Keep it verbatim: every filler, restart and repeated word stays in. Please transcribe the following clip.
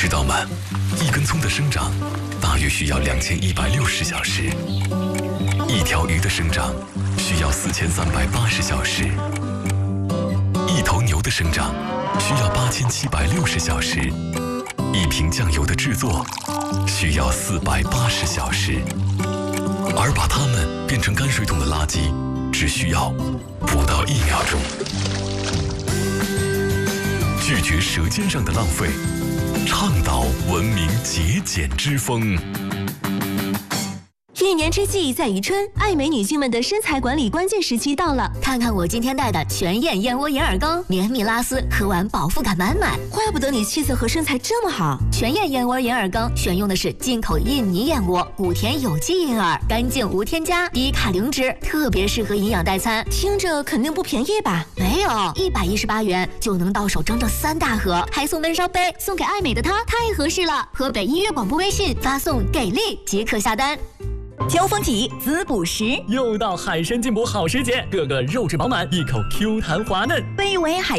知道吗？一根葱的生长大约需要两千一百六十小时，一条鱼的生长需要四千三百八十小时，一头牛的生长需要八千七百六十小时，一瓶酱油的制作需要四百八十小时，而把它们变成泔水桶的垃圾只需要不到一秒钟。拒绝舌尖上的浪费，倡导文明节俭之风。 一年之计在于春，爱美女性们的身材管理关键时期到了。 看看我今天带的全燕燕窝银耳羹，绵密拉丝，喝完饱腹感满满。 怪不得你气色和身材这么好。 全燕燕窝银耳羹选用的是进口印尼燕窝，谷田有机银耳，干净无添加，低卡零脂，特别适合营养代餐。 听着肯定不便宜吧？ 没有，一百一十八元就能到手整整三大盒，还送闷烧杯，送给爱美的她太合适了。河北音乐广播微信发送给力即可下单。 交锋体滋补食， 又到海参进补好时节，个个肉质饱满，一口 Q 弹滑嫩。 非为海